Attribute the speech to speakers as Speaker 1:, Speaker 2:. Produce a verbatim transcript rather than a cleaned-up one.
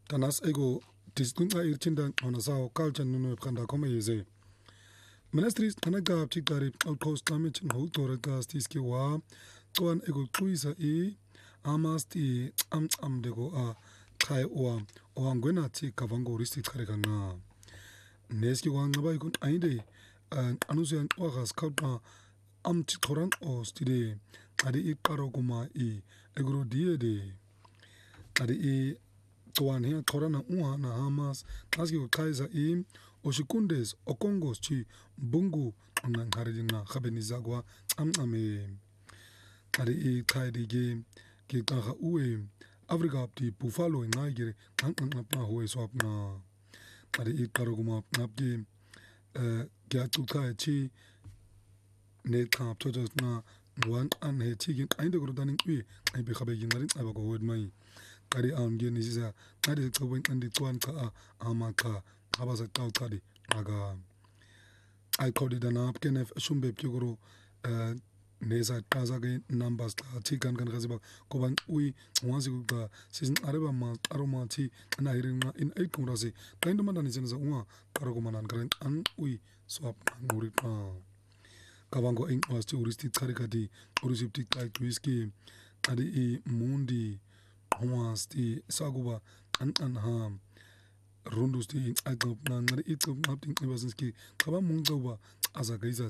Speaker 1: Tanas ego diskunga irchinda ona sao culture nuno kanda kome yeze. Ministries anaga chikari outpost damage no tora gas tiski wa tuan ego tuisa e amas ti am am dego a kai o o angwena ti kavango risti kareka na. Neski wa ngaba ikun ainde anusian wagas kauta am chikoran o stide adi ikaro kuma i egro die de adi i tuan hea korana uha na hamas kaski o kaisa i oshikundes okongos chi bungu nang haridina khabenizagwa am ame adi i kaidi ge ge taha uwe Afrika apti buffalo ngagire ang ang apna hoe swap na adi i karo kuma apge ge atu kai chi ne kap totos na wan an he chi gen ainde gro danin ui ai be khabe gingarin aba ko wod mai kari am gen ni sisa adi ko wen andi tuan ka ama ka aba sa tau kadi aga ai kodi dana apken f shumbe pigoro nesa taza ge numbers ta chi kan kan gaziba ko ban ui wansi ga season areba ma aroma chi na hiringa in eight kumrase kaindo mandani senza uwa karo ko manan karen an ui swap nguri pa kavango ing was to uristi karikadi urisipti kai twiski adi i mundi was ti saguba an an ha rundus ti agop na ngari itop napting ibasinski kaba mungdoba asa gaiza